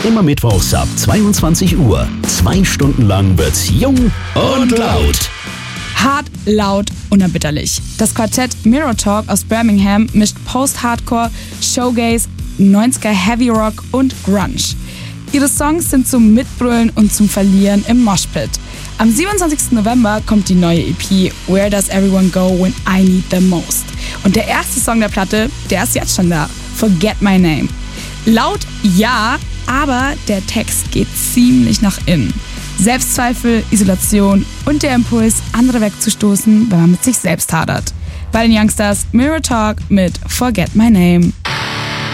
Immer mittwochs ab 22 Uhr. 2 Stunden lang wird's jung und laut. Hart, laut, unerbitterlich. Das Quartett Mirror Talk aus Birmingham mischt Post-Hardcore, Showgaze, 90er Heavy Rock und Grunge. Ihre Songs sind zum Mitbrüllen und zum Verlieren im Moshpit. Am 27. November kommt die neue EP Where Does Everyone Go When I Need Them Most? Und der erste Song der Platte, der ist jetzt schon da. Forget My Name. Laut ja, aber der Text geht ziemlich nach innen. Selbstzweifel, Isolation und der Impuls, andere wegzustoßen, wenn man mit sich selbst hadert. Bei den Youngsters Mirror Talk mit Forget My Name.